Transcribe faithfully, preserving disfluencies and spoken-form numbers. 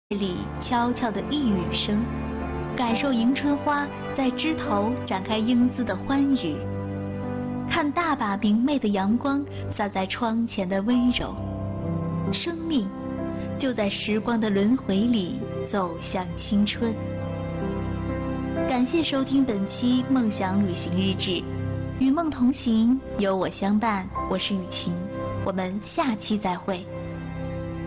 里悄悄的一语声，感受迎春花在枝头展开英姿的欢愉，看大把明媚的阳光洒在窗前的温柔。生命就在时光的轮回里走向青春。感谢收听本期梦想旅行日志，与梦同行，有我相伴，我是雨晴，我们下期再会。